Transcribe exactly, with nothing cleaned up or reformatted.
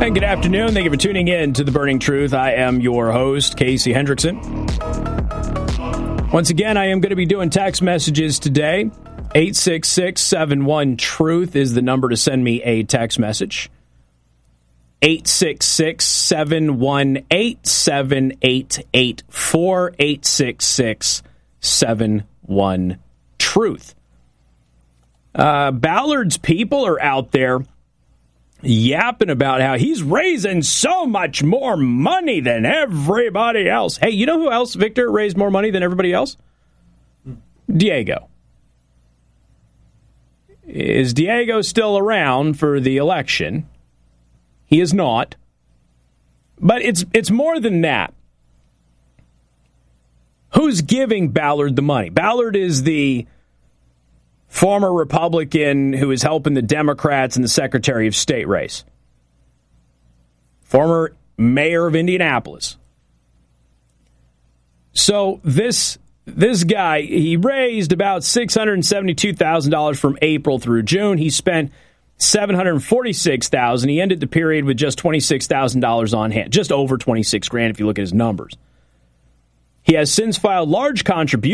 And good afternoon. Thank you for tuning in to The Burning Truth. I am your host, Casey Hendrickson. Once again, I am going to be doing text messages today. eight six six, seven one, TRUTH is the number to send me a text message. eight six six, seven one eight, seven eight eight four, eight six six, seven one, TRUTH. Uh, Ballard's people are out there yapping about how he's raising so much more money than everybody else. Hey, you know who else, Victor, raised more money than everybody else? Diego. Is Diego still around for the election? He is not. But it's it's more than that. Who's giving Ballard the money? Ballard is the former Republican who is helping the Democrats in the Secretary of State race. Former mayor of Indianapolis. So this this guy, he raised about six hundred seventy-two thousand dollars from April through June. He spent seven hundred forty-six thousand dollars. He ended the period with just twenty-six thousand dollars on hand. Just over twenty-six grand if you look at his numbers. He has since filed large contributions